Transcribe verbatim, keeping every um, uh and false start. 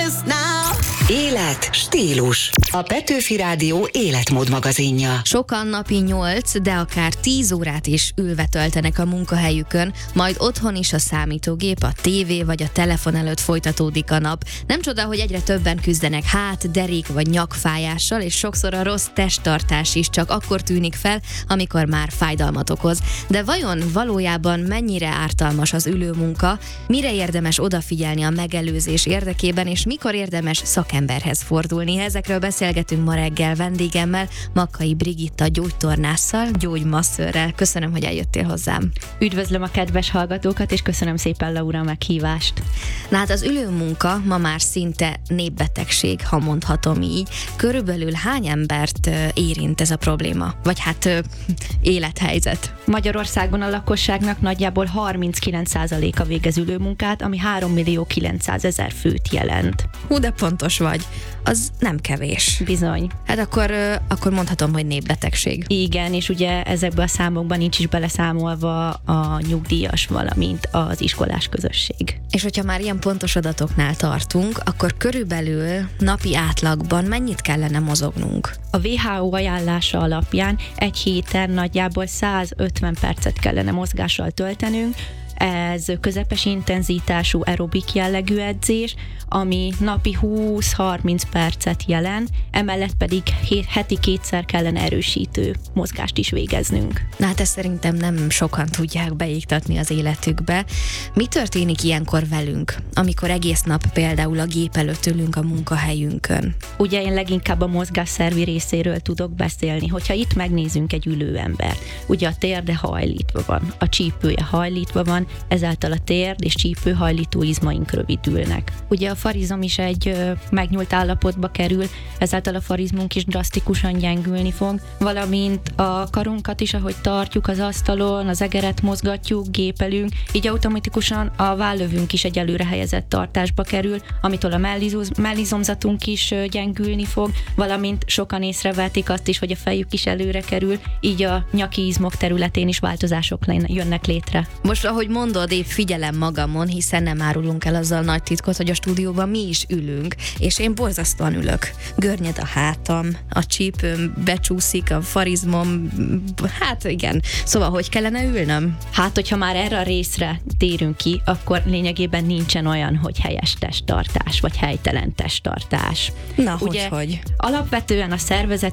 honest now. Élet, stílus. A Petőfi Rádió életmód magazinja. Sokan napi nyolc, de akár tíz órát is ülve töltenek a munkahelyükön, majd otthon is a számítógép, a tévé vagy a telefon előtt folytatódik a nap. Nem csoda, hogy egyre többen küzdenek hát, derék vagy nyakfájással, és sokszor a rossz testtartás is csak akkor tűnik fel, amikor már fájdalmat okoz. De vajon valójában mennyire ártalmas az ülőmunka, mire érdemes odafigyelni a megelőzés érdekében, és mikor érdemes szakemberhez fordulni? Ezekről beszélgetünk ma reggel vendégemmel, Makkai Brigitta gyógytornásszal, gyógymasszörrel. Köszönöm, hogy eljöttél hozzám. Üdvözlöm a kedves hallgatókat, és köszönöm szépen, Laura, a meghívást. Na hát az ülőmunka ma már szinte népbetegség, ha mondhatom így. Körülbelül hány embert érint ez a probléma? Vagy hát élethelyzet? Magyarországon a lakosságnak nagyjából harminckilenc százaléka végez ülőmunkát, ami három millió kilencszázezer főt jelent. Hú, de pontos vagy. Az nem kevés. Bizony. Hát akkor, akkor mondhatom, hogy népbetegség. Igen, és ugye ezekben a számokban nincs is beleszámolva a nyugdíjas, valamint az iskolás közösség. És hogyha már ilyen pontos adatoknál tartunk, akkor körülbelül napi átlagban mennyit kellene mozognunk? A dupla vé há ó ajánlása alapján egy héten nagyjából százötven percet kellene mozgással töltenünk. Ez közepes intenzitású aerobik jellegű edzés, ami napi húsz-harminc percet jelent, emellett pedig heti kétszer kellene erősítő mozgást is végeznünk. Na hát ezt szerintem nem sokan tudják beiktatni az életükbe. Mi történik ilyenkor velünk, amikor egész nap például a gép előtt ülünk a munkahelyünkön? Ugye én leginkább a mozgásszervi részéről tudok beszélni, hogyha itt megnézünk egy ülő embert. Ugye a térde hajlítva van, a csípője hajlítva van, ezáltal a térd és csípőhajlító izmaink rövidülnek. Ugye a farizom is egy ö, megnyúlt állapotba kerül, ezáltal a farizmunk is drasztikusan gyengülni fog, valamint a karunkat is, ahogy tartjuk az asztalon, az egeret mozgatjuk, gépelünk, így automatikusan a vállövünk is egy előre helyezett tartásba kerül, amitől a mellizoz, mellizomzatunk is ö, gyengülni fog, valamint sokan észrevetik azt is, hogy a fejük is előre kerül, így a nyaki izmok területén is változások jönnek létre. Most, ahogy mondod, épp figyelem magamon, hiszen nem árulunk el azzal nagy titkot, hogy a stúdióban mi is ülünk, és én borzasztóan ülök. Görnyed a hátam, a csípőm becsúszik, a farizmom, hát igen. Szóval, hogy kellene ülnöm? Hát, hogyha már erre a részre térünk ki, akkor lényegében nincsen olyan, hogy helyes testtartás, vagy helytelen testtartás. Na, ugye, hogy, hogy? Alapvetően a szervezet